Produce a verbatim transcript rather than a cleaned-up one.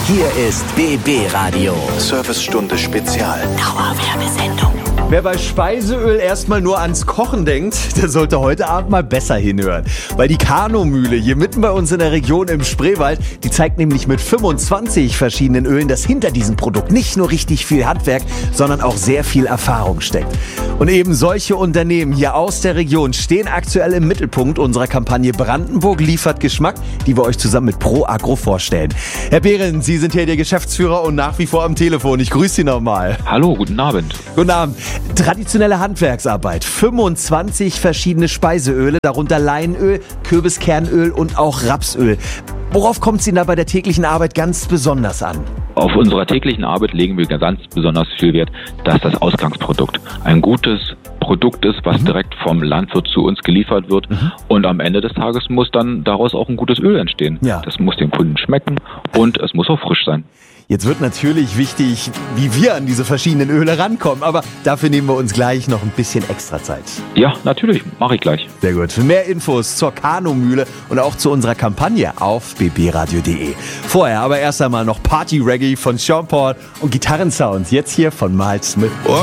Hier ist B B Radio. Servicestunde Spezial. Dauerwerbesendung. Wer bei Speiseöl erstmal nur ans Kochen denkt, der sollte heute Abend mal besser hinhören. Weil die Kano-Mühle hier mitten bei uns in der Region im Spreewald, die zeigt nämlich mit fünfundzwanzig verschiedenen Ölen, dass hinter diesem Produkt nicht nur richtig viel Handwerk, sondern auch sehr viel Erfahrung steckt. Und eben solche Unternehmen hier aus der Region stehen aktuell im Mittelpunkt unserer Kampagne Brandenburg liefert Geschmack, die wir euch zusammen mit Pro Agro vorstellen. Herr Behrens, Sie sind hier der Geschäftsführer und nach wie vor am Telefon. Ich grüße Sie nochmal. Hallo, guten Abend. Guten Abend. Traditionelle Handwerksarbeit, fünfundzwanzig verschiedene Speiseöle, darunter Leinöl, Kürbiskernöl und auch Rapsöl. Worauf kommt es Ihnen da bei der täglichen Arbeit ganz besonders an? Auf unserer täglichen Arbeit legen wir ganz besonders viel Wert, dass das Ausgangsprodukt ein gutes Produkt ist, was mhm. direkt vom Landwirt zu uns geliefert wird. Mhm. Und am Ende des Tages muss dann daraus auch ein gutes Öl entstehen. Ja. Das muss dem Kunden schmecken und es muss auch frisch sein. Jetzt wird natürlich wichtig, wie wir an diese verschiedenen Öle rankommen. Aber dafür nehmen wir uns gleich noch ein bisschen extra Zeit. Ja, natürlich. Mache ich gleich. Sehr gut. Für mehr Infos zur Kano-Mühle und auch zu unserer Kampagne auf b b radio punkt d e. Vorher aber erst einmal noch Party-Reggae von Sean Paul und Gitarrensounds. Jetzt hier von Miles Smith.